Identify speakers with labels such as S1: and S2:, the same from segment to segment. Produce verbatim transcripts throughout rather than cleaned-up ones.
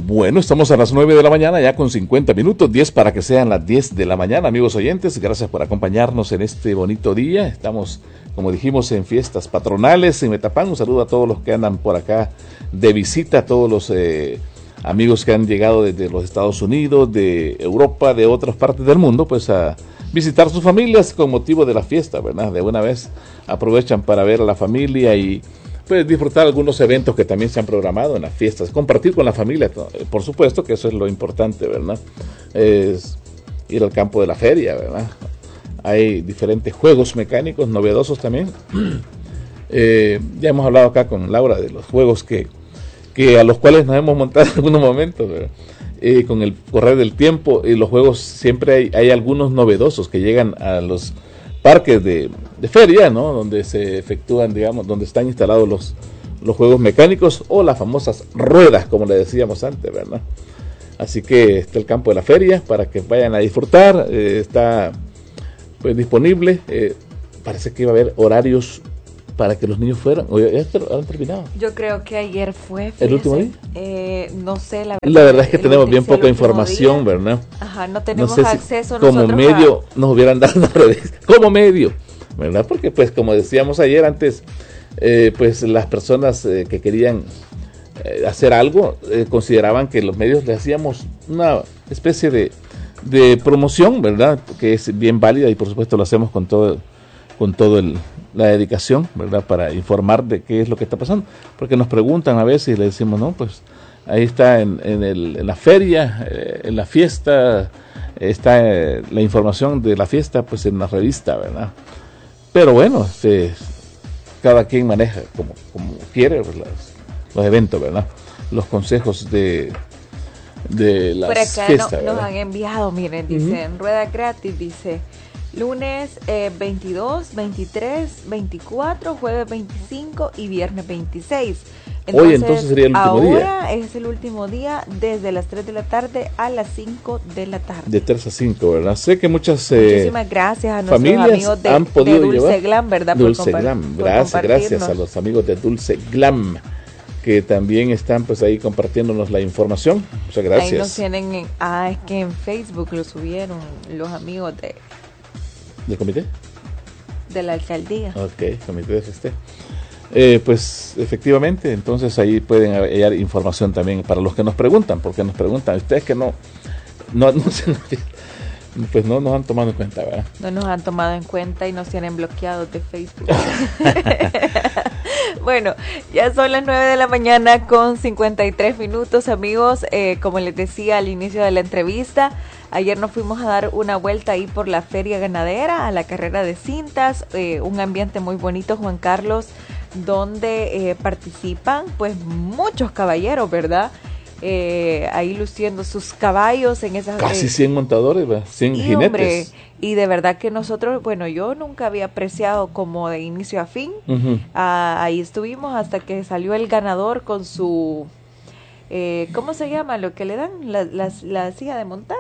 S1: Bueno, estamos a las nueve de la mañana, ya con cincuenta minutos, diez para que sean las diez de la mañana, amigos oyentes. Gracias por acompañarnos en este bonito día. Estamos, como dijimos, en fiestas patronales en Metapán. Un saludo a todos los que andan por acá de visita, a todos los eh, amigos que han llegado desde los Estados Unidos, de Europa, de otras partes del mundo, pues a visitar sus familias con motivo de la fiesta, ¿verdad? De una vez aprovechan para ver a la familia y pues disfrutar algunos eventos que también se han programado en las fiestas, compartir con la familia, por supuesto que eso es lo importante, ¿verdad? Es ir al campo de la feria, ¿verdad? Hay diferentes juegos mecánicos novedosos también. Eh, ya hemos hablado acá con Laura de los juegos que, que a los cuales nos hemos montado en algunos momentos, ¿verdad? Eh, con el correr del tiempo y los juegos siempre hay, hay algunos novedosos que llegan a los parques de, de feria, ¿no? Donde se efectúan, digamos, donde están instalados los, los juegos mecánicos o las famosas ruedas, como le decíamos antes, ¿verdad? Así que está el campo de la feria para que vayan a disfrutar, eh, está pues disponible, eh, parece que iba a haber horarios para que los niños fueran, o ya han terminado.
S2: Yo creo que ayer fue.
S1: ¿El último día?
S2: Eh, no sé, la
S1: verdad. La verdad es que tenemos bien poca información, día. ¿verdad?
S2: Ajá, no tenemos
S1: no sé
S2: acceso
S1: si como medio
S2: a...
S1: nos hubieran dado una revista, como medio, ¿verdad? Porque pues como decíamos ayer antes, eh, pues las personas eh, que querían eh, hacer algo, eh, consideraban que los medios le hacíamos una especie de, de promoción, ¿verdad? Que es bien válida y por supuesto lo hacemos con todo, con todo el... la dedicación, ¿verdad? Para informar de qué es lo que está pasando, porque nos preguntan a veces y le decimos, no, pues ahí está en, en, el, en la feria, eh, en la fiesta, está eh, la información de la fiesta, pues en la revista, ¿verdad? Pero bueno, este, cada quien maneja como, como quiere pues, los, los eventos, ¿verdad? Los consejos de, de las
S2: Por acá
S1: fiestas,
S2: no, nos han enviado, miren, dicen, uh-huh. Rueda gratis, dice... Lunes eh, veintidós, veintitrés, veinticuatro, jueves veinticinco y viernes veintiséis.
S1: Entonces, hoy entonces sería el último
S2: ahora
S1: día.
S2: Ahora es el último día desde las tres de la tarde a las cinco de la tarde.
S1: De tres a cinco, ¿verdad? Sé que muchas eh,
S2: Muchísimas gracias a nuestros
S1: familias
S2: amigos de,
S1: han podido
S2: de Dulce
S1: llevar.
S2: Glam, ¿verdad?
S1: Dulce
S2: por
S1: Glam, gracias, gracias a los amigos de Dulce Glam que también están pues ahí compartiéndonos la información. Muchas gracias.
S2: Ahí nos tienen en, ah, es que en Facebook lo subieron los amigos de
S1: ¿Del comité?
S2: De la alcaldía.
S1: Ok, comité de festejo. Eh, pues efectivamente, entonces ahí pueden hallar información también para los que nos preguntan, porque nos preguntan, ustedes que no, no, no se nos, pues no nos han tomado en cuenta, ¿verdad?
S2: No nos han tomado en cuenta y nos tienen bloqueados de Facebook. Bueno, ya son las nueve de la mañana con cincuenta y tres minutos, amigos. Eh, como les decía al inicio de la entrevista, ayer nos fuimos a dar una vuelta ahí por la feria ganadera, a la carrera de cintas, eh, un ambiente muy bonito, Juan Carlos, donde eh, participan pues muchos caballeros, ¿verdad? Eh, ahí luciendo sus caballos en esas...
S1: Casi
S2: eh,
S1: cien montadores, ¿verdad? cien
S2: y
S1: jinetes.
S2: Hombre, y de verdad que nosotros, bueno, yo nunca había apreciado como de inicio a fin. Uh-huh. Ah, ahí estuvimos hasta que salió el ganador con su... Eh, ¿Cómo se llama lo que le dan? La, la, la silla de montar.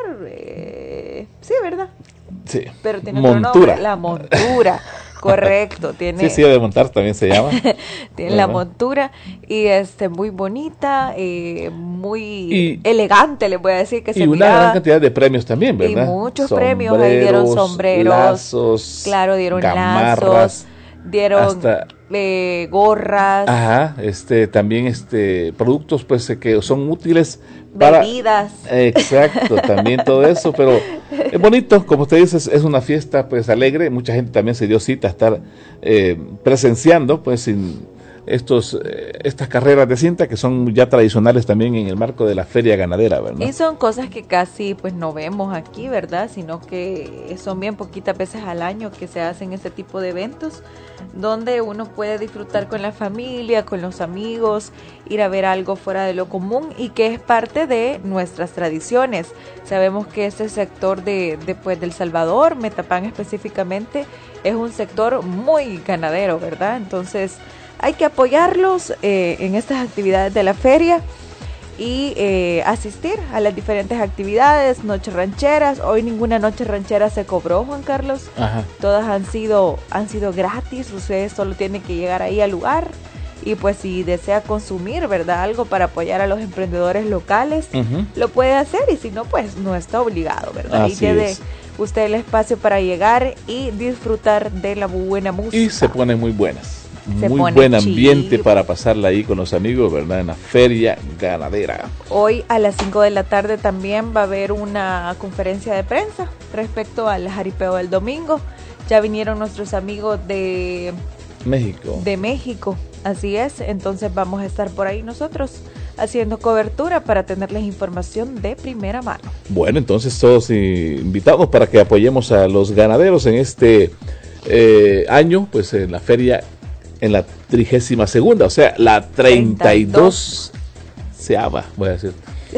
S2: Eh, sí, ¿verdad?
S1: Sí.
S2: Pero tiene
S1: montura.
S2: Otro nombre. La montura. Correcto. Tiene,
S1: sí, silla de montar también se llama.
S2: Tiene la montura y este muy bonita, eh, muy y, elegante, les voy a decir que
S1: y
S2: se
S1: una
S2: miraba.
S1: gran cantidad de premios también, ¿verdad?
S2: Y muchos
S1: sombreros,
S2: premios. Ahí dieron sombreros.
S1: Lazos.
S2: Claro, dieron
S1: gamarras,
S2: lazos. Dieron
S1: hasta,
S2: eh, gorras.
S1: Ajá, este, también este, productos pues que son útiles para...
S2: Bebidas.
S1: Eh, exacto, también todo eso, pero es bonito, como usted dice, es una fiesta pues alegre, mucha gente también se dio cita a estar eh, presenciando pues sin estos eh, estas carreras de cinta que son ya tradicionales también en el marco de la feria ganadera, ¿verdad?
S2: Y son cosas que casi pues no vemos aquí, ¿verdad? Sino que son bien poquitas veces al año que se hacen este tipo de eventos donde uno puede disfrutar con la familia, con los amigos, ir a ver algo fuera de lo común y que es parte de nuestras tradiciones. Sabemos que este sector de, de pues, del Salvador, Metapán específicamente, es un sector muy ganadero, ¿verdad? Entonces hay que apoyarlos eh, en estas actividades de la feria y eh, asistir a las diferentes actividades, noches rancheras. Hoy ninguna noche ranchera se cobró, Juan Carlos.
S1: Ajá.
S2: Todas han sido han sido gratis. Ustedes solo tienen que llegar ahí al lugar y pues si desea consumir, ¿verdad?, algo para apoyar a los emprendedores locales, uh-huh. lo puede hacer, y si no, pues no está obligado, ¿verdad?
S1: Así
S2: y tiene
S1: es.
S2: usted el espacio para llegar y disfrutar de la buena música.
S1: Y se ponen muy buenas.
S2: Se
S1: muy buen ambiente chivo. Para pasarla ahí con los amigos, ¿verdad? En la feria ganadera.
S2: Hoy a las cinco de la tarde también va a haber una conferencia de prensa respecto al jaripeo del domingo. Ya vinieron nuestros amigos de
S1: México.
S2: De México, así es. Entonces vamos a estar por ahí nosotros haciendo cobertura para tenerles información de primera mano.
S1: Bueno, entonces todos invitados para que apoyemos a los ganaderos en este eh, año, pues en la feria, en la trigésima segunda, o sea, la treinta y dos seava, voy a decir.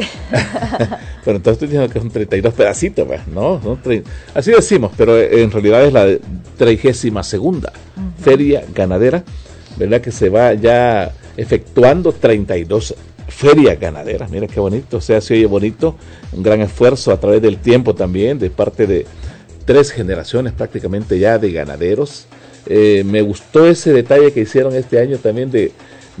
S1: Pero entonces estoy diciendo que son treinta y dos pedacitos, pues, ¿no? Son treinta, así decimos, pero en realidad es la trigésima segunda uh-huh. feria ganadera, ¿verdad? Que se va ya efectuando treinta y dos ferias ganaderas. Mira qué bonito, o sea, se oye bonito, un gran esfuerzo a través del tiempo también, de parte de tres generaciones prácticamente ya de ganaderos. Eh, me gustó ese detalle que hicieron este año también de,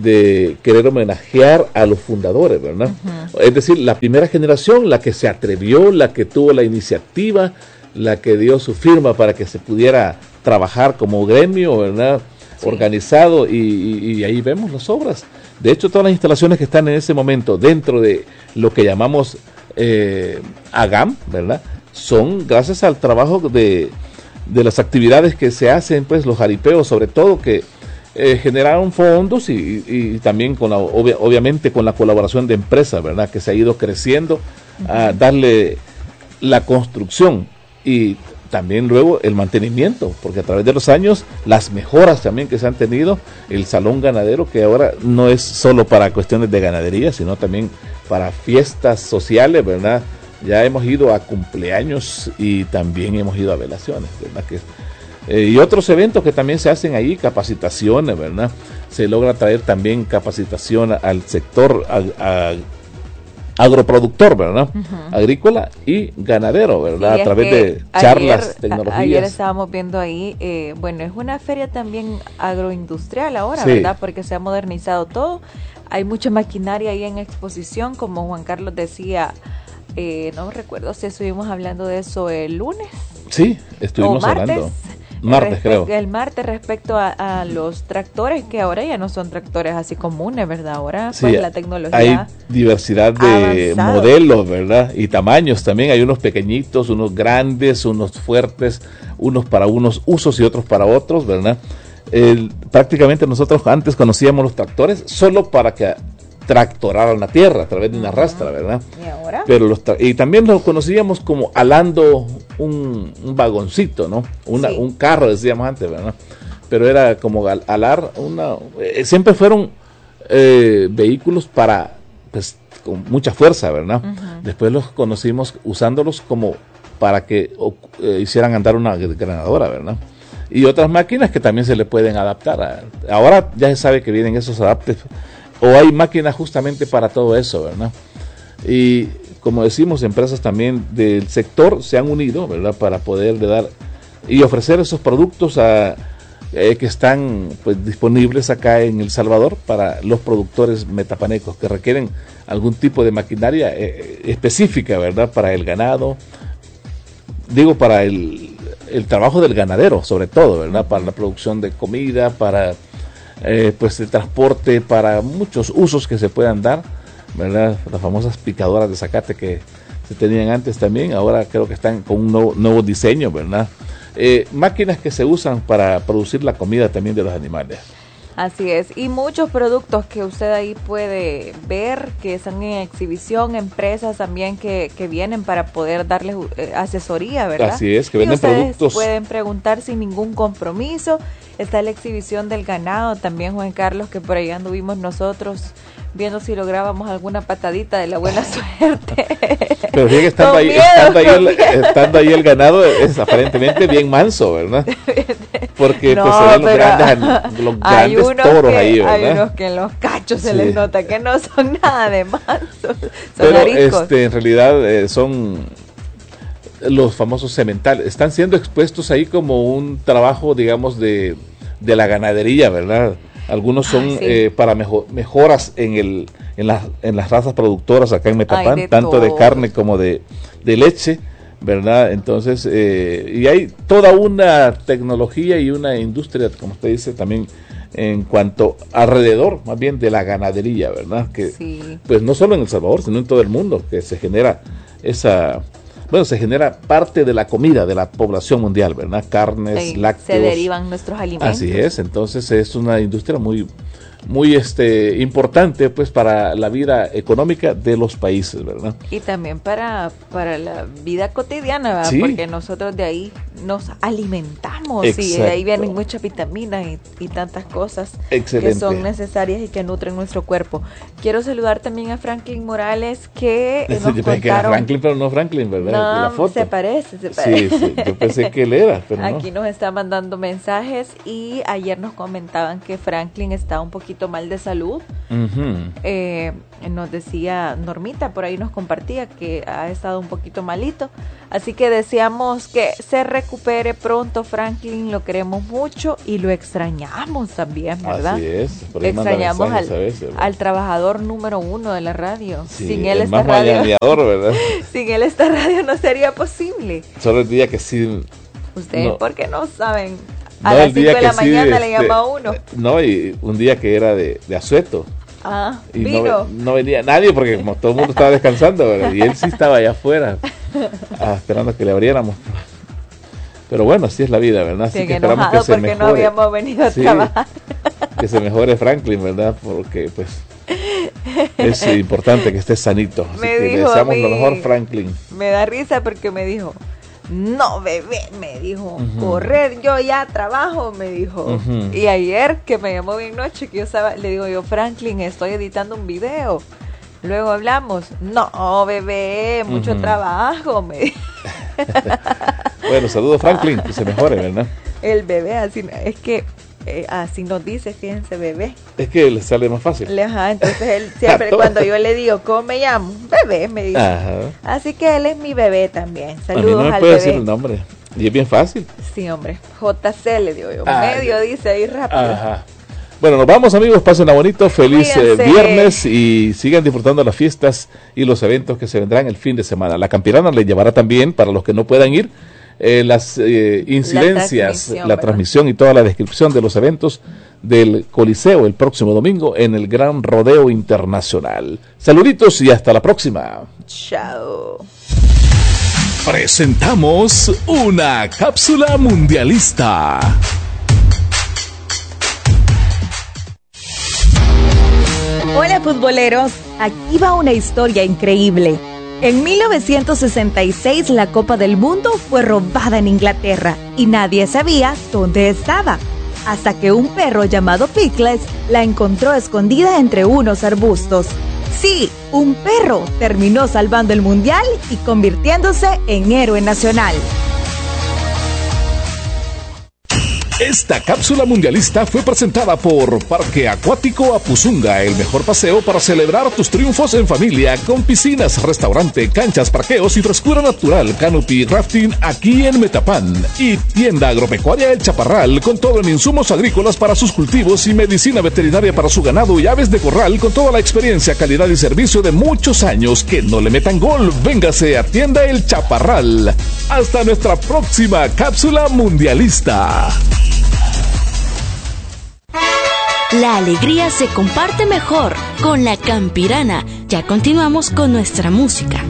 S1: de querer homenajear a los fundadores, ¿verdad? Uh-huh. Es decir, la primera generación, la que se atrevió, la que tuvo la iniciativa, la que dio su firma para que se pudiera trabajar como gremio, ¿verdad? Sí. Organizado, y, y, y ahí vemos las obras. De hecho, todas las instalaciones que están en ese momento dentro de lo que llamamos eh, AGAM, ¿verdad? Son gracias al trabajo de... de las actividades que se hacen, pues los jaripeos sobre todo, que eh, generaron fondos y, y, y también con la, obvia, obviamente con la colaboración de empresas, ¿verdad? Que se ha ido creciendo uh-huh. a darle la construcción y también luego el mantenimiento, porque a través de los años las mejoras también que se han tenido, el salón ganadero, que ahora no es solo para cuestiones de ganadería, sino también para fiestas sociales, ¿verdad? Ya hemos ido a cumpleaños y también hemos ido a velaciones, ¿verdad? Que, eh, y otros eventos que también se hacen ahí, capacitaciones, ¿verdad? Se logra traer también capacitación al sector a, a, agroproductor, ¿verdad? Uh-huh. Agrícola y ganadero, ¿verdad? Sí, a través de charlas,
S2: ayer,
S1: tecnologías.
S2: A, ayer estábamos viendo ahí, eh, bueno, es una feria también agroindustrial ahora,
S1: sí.
S2: ¿verdad? Porque se ha modernizado todo. Hay mucha maquinaria ahí en exposición, como Juan Carlos decía. Eh, no recuerdo si estuvimos hablando de eso el lunes.
S1: Sí, estuvimos
S2: martes,
S1: hablando. Martes,
S2: respecto,
S1: creo.
S2: El martes respecto a, a los tractores, que ahora ya no son tractores así comunes, ¿verdad? Ahora
S1: sí,
S2: pues la tecnología
S1: hay diversidad de
S2: avanzado.
S1: modelos, ¿verdad? Y tamaños también. Hay unos pequeñitos, unos grandes, unos fuertes, unos para unos usos y otros para otros, ¿verdad? El, prácticamente nosotros antes conocíamos los tractores solo para que tractoraran la tierra a través de una rastra, ¿verdad?
S2: ¿Y ahora?
S1: Pero los tra- y también lo conocíamos como alando un, un vagoncito, ¿no? Una, sí. Un carro, decíamos antes, ¿verdad? Pero era como al, alar una... Eh, siempre fueron eh, vehículos para, pues, con mucha fuerza, ¿verdad? Uh-huh. Después los conocimos usándolos como para que eh, hicieran andar una granadora, ¿verdad? Y otras máquinas que también se le pueden adaptar. A, ahora ya se sabe que vienen esos adaptes, o hay máquinas justamente para todo eso, ¿verdad? Y como decimos, empresas también del sector se han unido, ¿verdad? Para poder dar y ofrecer esos productos a, eh, que están pues disponibles acá en El Salvador para los productores metapanecos que requieren algún tipo de maquinaria eh, específica, ¿verdad? Para el ganado, digo, para el, el trabajo del ganadero, sobre todo, ¿verdad? Para la producción de comida, para... Eh, pues el transporte, para muchos usos que se puedan dar, ¿verdad? Las famosas picadoras de zacate que se tenían antes también, ahora creo que están con un nuevo, nuevo diseño, ¿verdad? Eh, máquinas que se usan para producir la comida también de los animales.
S2: Así es, y muchos productos que usted ahí puede ver que están en exhibición, empresas también que, que vienen para poder darles eh, asesoría, ¿verdad?
S1: Así es, que venden productos.
S2: Pueden preguntar sin ningún compromiso. Está la exhibición del ganado también, Juan Carlos, que por ahí anduvimos nosotros viendo si lográbamos alguna patadita de la buena suerte.
S1: Pero bien, estando, ahí, miedo, estando, ahí el, estando ahí el ganado es aparentemente bien manso, ¿verdad? Porque
S2: no,
S1: pues, se ven los grandes, los grandes toros
S2: que,
S1: ahí, ¿verdad?
S2: Hay unos que en los cachos se sí. les nota que no son nada de mansos, son
S1: Pero
S2: ariscos.
S1: este, en realidad eh, son los famosos sementales. Están siendo expuestos ahí como un trabajo, digamos, de, de la ganadería, ¿verdad? Algunos son
S2: Ay, sí.
S1: eh, para mejo- mejoras en el en, la, en las razas productoras acá en Metapán,
S2: Ay, de
S1: tanto
S2: todo.
S1: de carne como de, de leche, ¿verdad? Entonces, eh, y hay toda una tecnología y una industria, como usted dice, también en cuanto alrededor, más bien de la ganadería, ¿verdad? Que
S2: Sí.
S1: pues no solo en El Salvador, sino en todo el mundo, que se genera esa, bueno, se genera parte de la comida de la población mundial, ¿verdad? Carnes,
S2: Sí,
S1: lácteos.
S2: se derivan nuestros alimentos.
S1: Así es, entonces es una industria muy muy este importante pues para la vida económica de los países, ¿verdad?
S2: Y también para, para la vida cotidiana, ¿verdad?
S1: Sí.
S2: Porque nosotros de ahí nos alimentamos y de ahí
S1: Exacto.
S2: vienen muchas vitaminas y, y tantas cosas
S1: Excelente.
S2: que son necesarias y que nutren nuestro cuerpo. Quiero saludar también a Franklin Morales que nos
S1: Yo pensé que era
S2: contaron...
S1: Franklin, pero no Franklin, ¿verdad?
S2: No,
S1: De la foto.
S2: se parece, se parece.
S1: Sí, sí, yo pensé que él era, pero
S2: Aquí
S1: no.
S2: nos está mandando mensajes y ayer nos comentaban que Franklin está un poquito mal de salud.
S1: Ujú.
S2: Eh, nos decía Normita, por ahí nos compartía que ha estado un poquito malito. Así que deseamos que se recupere pronto, Franklin. Lo queremos mucho y lo extrañamos también, ¿verdad?
S1: Así es. Por ahí manda
S2: Extrañamos al,
S1: mensajes a veces, ¿verdad?
S2: al trabajador número uno de la radio.
S1: Sí,
S2: Sin él
S1: el
S2: esta
S1: más
S2: radio,
S1: mañaneador, ¿verdad?
S2: sin él esta radio no sería posible.
S1: Solo el día que sí.
S2: Ustedes,
S1: No.
S2: ¿por qué no saben? A
S1: No,
S2: las
S1: el
S2: cinco
S1: día
S2: de la
S1: que sí,
S2: mañana le
S1: este,
S2: llama a uno.
S1: No, y un día que era de, de asueto.
S2: Ah,
S1: Y no,
S2: vino.
S1: no venía nadie porque como todo el mundo estaba descansando, ¿verdad? Y él sí estaba allá afuera, ah, esperando que le abriéramos. Pero bueno, así es la vida, ¿verdad? Así
S2: Bien
S1: que esperamos
S2: enojado
S1: que se
S2: porque
S1: mejore.
S2: no habíamos venido a
S1: Sí,
S2: trabajar.
S1: que se mejore Franklin, ¿verdad? Porque pues es eh, importante que esté sanito. Así
S2: Me
S1: que le
S2: dijo a
S1: deseamos lo
S2: mí-
S1: mejor, Franklin.
S2: Me da risa porque me dijo, no, bebé, me dijo,
S1: Ujú.
S2: correr, yo ya trabajo, me dijo.
S1: Ujú.
S2: Y ayer que me llamó bien noche, que yo estaba, le digo yo, Franklin, estoy editando un video. Luego hablamos, no, bebé, mucho
S1: Ujú.
S2: trabajo, me dijo.
S1: Bueno, saludos Franklin, que se mejore, ¿verdad?
S2: El bebé, así, es que eh, así nos dice, fíjense, bebé.
S1: Es que le sale más fácil.
S2: Le- Ajá, entonces él siempre
S1: A todos.
S2: cuando yo le digo, ¿cómo me llamo? Bebé, me dice.
S1: Ajá.
S2: Así que él es mi bebé también.
S1: A mí
S2: Saludos
S1: no me
S2: al
S1: puede
S2: bebé.
S1: decir el nombre. Y es bien fácil.
S2: Sí, hombre. J C le digo yo.
S1: Ah,
S2: Medio dice ahí rápido.
S1: Ajá. Bueno, nos vamos amigos, pasen a bonito, feliz eh,
S2: Cuídense.
S1: viernes y sigan disfrutando las fiestas y los eventos que se vendrán el fin de semana. La Campirana les llevará también, para los que no puedan ir, eh, las eh, incidencias,
S2: transmisión,
S1: la
S2: ¿verdad?
S1: transmisión y toda la descripción de los eventos del Coliseo el próximo domingo en el Gran Rodeo Internacional. Saluditos y hasta la próxima.
S2: Chao.
S3: Presentamos una cápsula mundialista.
S4: Hola futboleros, aquí va una historia increíble. En mil novecientos sesenta y seis la Copa del Mundo fue robada en Inglaterra y nadie sabía dónde estaba, hasta que un perro llamado Pickles la encontró escondida entre unos arbustos. Sí, un perro terminó salvando el mundial y convirtiéndose en héroe nacional.
S3: Esta cápsula mundialista fue presentada por Parque Acuático Apuzunga, el mejor paseo para celebrar tus triunfos en familia, con piscinas, restaurante, canchas, parqueos y frescura natural, canopy, rafting aquí en Metapán. Y tienda agropecuaria El Chaparral, con todo en insumos agrícolas para sus cultivos y medicina veterinaria para su ganado y aves de corral, con toda la experiencia, calidad y servicio de muchos años. Que no le metan gol, véngase a tienda El Chaparral. Hasta nuestra próxima cápsula mundialista.
S5: La alegría se comparte mejor con la Campirana. Ya continuamos con nuestra música.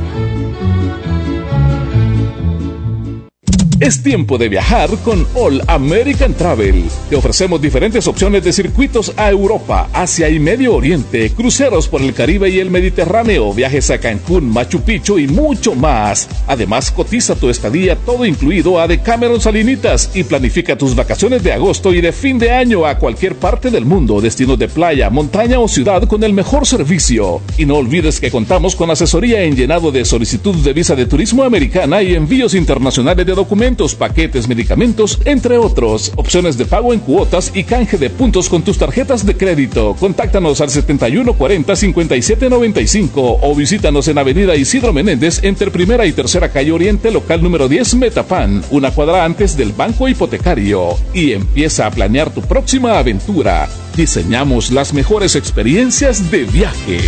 S3: Es tiempo de viajar con All American Travel. Te ofrecemos diferentes opciones de circuitos a Europa, Asia y Medio Oriente, cruceros por el Caribe y el Mediterráneo, viajes a Cancún, Machu Picchu y mucho más. Además, cotiza tu estadía todo incluido a Decameron Salinitas y planifica tus vacaciones de agosto y de fin de año a cualquier parte del mundo, destinos de playa, montaña o ciudad con el mejor servicio. Y no olvides que contamos con asesoría en llenado de solicitud de visa de turismo americana y envíos internacionales de documentos, paquetes, medicamentos, entre otros. Opciones de pago en cuotas y canje de puntos con tus tarjetas de crédito. Contáctanos al setenta y uno cuarenta, cincuenta y siete noventa y cinco o visítanos en Avenida Isidro Menéndez entre Primera y Tercera Calle Oriente, local número diez, Metapán, una cuadra antes del Banco Hipotecario. Y empieza a planear tu próxima aventura. Diseñamos las mejores experiencias de viaje.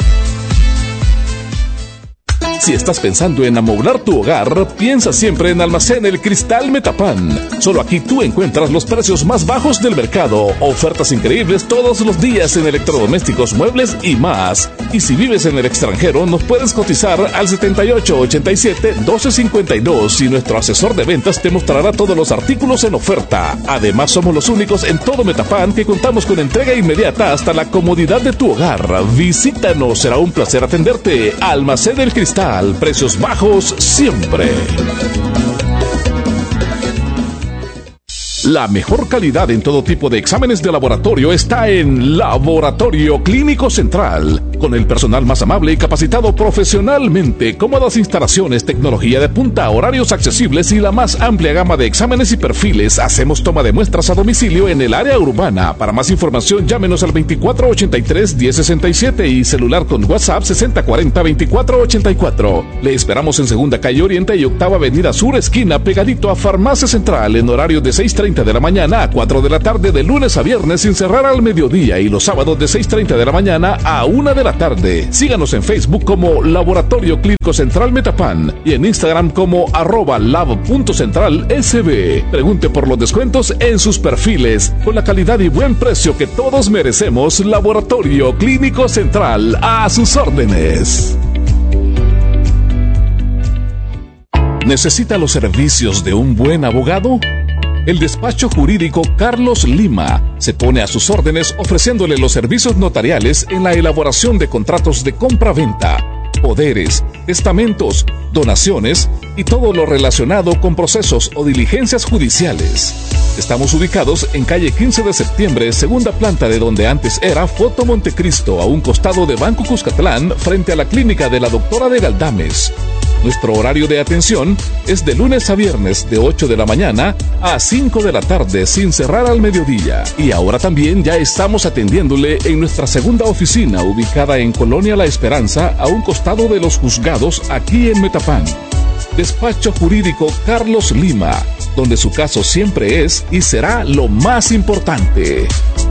S3: Si estás pensando en amoblar tu hogar, piensa siempre en Almacén El Cristal Metapán. Solo aquí tú encuentras los precios más bajos del mercado, ofertas increíbles todos los días en electrodomésticos, muebles y más. Y si vives en el extranjero, nos puedes cotizar al setenta y ocho ochenta y siete doce cincuenta y dos y nuestro asesor de ventas te mostrará todos los artículos en oferta. Además, somos los únicos en todo Metapán que contamos con entrega inmediata hasta la comodidad de tu hogar. Visítanos, será un placer atenderte. Almacén El Cristal. Precios bajos siempre. La mejor calidad en todo tipo de exámenes de laboratorio está en Laboratorio Clínico Central, con el personal más amable y capacitado profesionalmente, cómodas instalaciones, tecnología de punta, horarios accesibles y la más amplia gama de exámenes y perfiles. Hacemos toma de muestras a domicilio en el área urbana. Para más información, llámenos al veinticuatro ochenta y tres diez sesenta y siete y celular con WhatsApp sesenta cuarenta veinticuatro ochenta y cuatro. Le esperamos en Segunda Calle Oriente y Octava Avenida Sur, esquina, pegadito a Farmacia Central, en horario de seis treinta de la mañana a cuatro de la tarde, de lunes a viernes, sin cerrar al mediodía, y los sábados de seis treinta de la mañana a una de la tarde. Síganos en Facebook como Laboratorio Clínico Central Metapán y en Instagram como arroba lab.centralsb. Pregunte por los descuentos en sus perfiles. Con la calidad y buen precio que todos merecemos, Laboratorio Clínico Central, a sus órdenes. ¿Necesita los servicios de un buen abogado? El despacho jurídico Carlos Lima se pone a sus órdenes ofreciéndole los servicios notariales en la elaboración de contratos de compra-venta, poderes, testamentos, donaciones y todo lo relacionado con procesos o diligencias judiciales. Estamos ubicados en calle quince de septiembre, segunda planta de donde antes era Foto Montecristo, a un costado de Banco Cuscatlán, frente a la clínica de la doctora de Galdames. Nuestro horario de atención es de lunes a viernes de ocho de la mañana a cinco de la tarde, sin cerrar al mediodía. Y ahora también ya estamos atendiéndole en nuestra segunda oficina, ubicada en Colonia La Esperanza, a un costado de los juzgados, aquí en Metapán. Despacho Jurídico Carlos Lima, donde su caso siempre es y será lo más importante.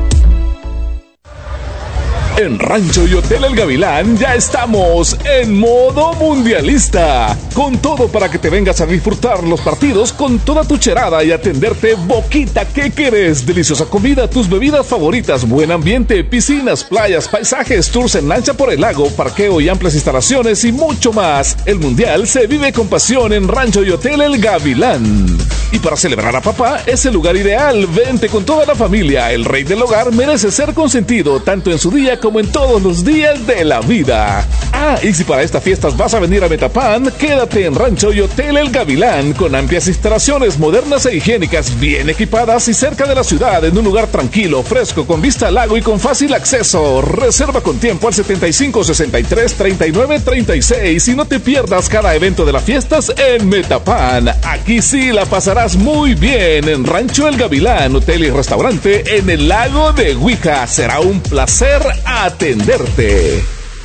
S3: En Rancho y Hotel El Gavilán ya estamos en modo mundialista, con todo para que te vengas a disfrutar los partidos con toda tu cherada y atenderte boquita que querés, deliciosa comida, tus bebidas favoritas, buen ambiente, piscinas, playas, paisajes, tours en lancha por el lago, parqueo y amplias instalaciones y mucho más. El mundial se vive con pasión en Rancho y Hotel El Gavilán. Y para celebrar a papá es el lugar ideal. Vente con toda la familia. El rey del hogar merece ser consentido tanto en su día como en todos los días de la vida. Ah, y si para estas fiestas vas a venir a Metapán, quédate en Rancho y Hotel El Gavilán, con amplias instalaciones modernas e higiénicas, bien equipadas y cerca de la ciudad, en un lugar tranquilo, fresco, con vista al lago y con fácil acceso. Reserva con tiempo al setenta y cinco sesenta y tres treinta y nueve treinta y seis y no te pierdas cada evento de las fiestas en Metapán. Aquí sí la pasarás muy bien en Rancho El Gavilán, hotel y restaurante en el lago de Huija. Será un placer atenderte.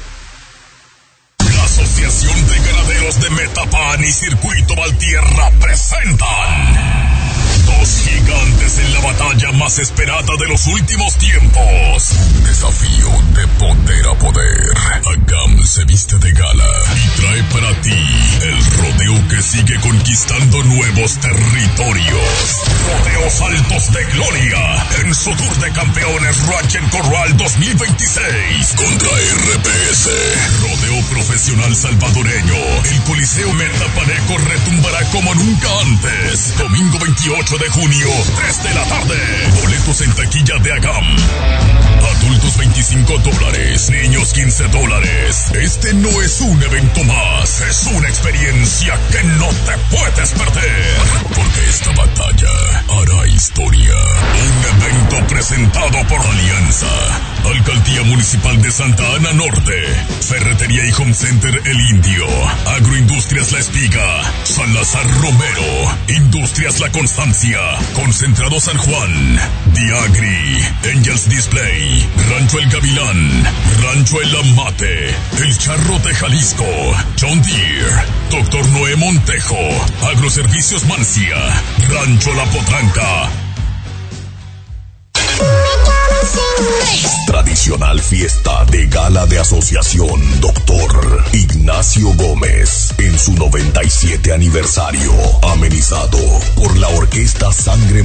S6: La Asociación de Ganaderos de Metapán y Circuito Valtierra presentan dos gigantes en la batalla más esperada de los últimos tiempos. Desafío de poder a poder. Agam se viste de gala y trae para ti el rodeo que sigue conquistando nuevos territorios. Rodeos Altos de Gloria en su Tour de Campeones Ranch and Corral dos mil veintiséis contra R P S. Rodeo profesional salvadoreño. El Coliseo Metapaneco retumbará como nunca antes. Domingo veintiocho de junio, tres de la tarde. Boletos en taquilla de Agam. Adultos veinticinco dólares, niños quince dólares. Este no es un evento más, es una experiencia que no te puedes perder. Porque esta batalla hará historia. Un evento presentado por Alianza, Alcaldía Municipal de Santa Ana Norte, Ferretería y Home Center El Indio, Agroindustrias La Espiga, Salazar Romero, Industrias La Constancia, Concentrado San Juan, Diagri, Angels Display, Rancho El Gavilán, Rancho El Amate, El Charro de Jalisco, John Deere, Doctor Noé Montejo, Agroservicios Mancia, Rancho La Potranca. Tradicional fiesta de gala de asociación Doctor Ignacio Gómez en su noventa y siete aniversario, amenizado por la orquesta Sangre